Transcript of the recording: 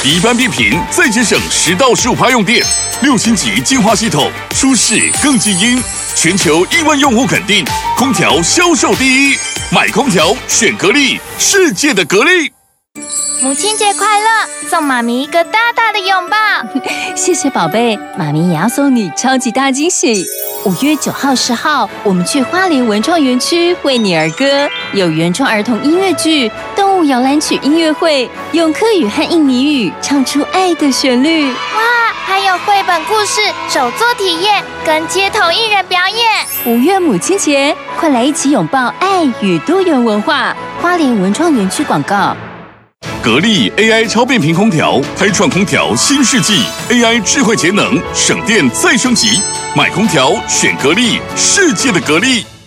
一般变频，再节省10到15%用电，6星级净化系统，舒适更静音，全球1万用户肯定，空调销售第一。买空调选格力，世界的格力。 母亲节快乐！送妈咪一个大大的拥抱。 谢谢宝贝，妈咪也要送你超级大惊喜。5月9号、10号，我们去花莲文创园区为你儿歌，有原创儿童音乐剧、动物摇篮曲音乐会，用客语和印尼语唱出爱的旋律。 哇，还有绘本故事、手作体验跟街头艺人表演。 5月母亲节，快来一起拥抱爱与多元文化。花莲文创园区广告。 格力 AI 超变频空调，开创空调新世纪。AI 智慧节能，省电再升级。买空调选格力，世界的格力。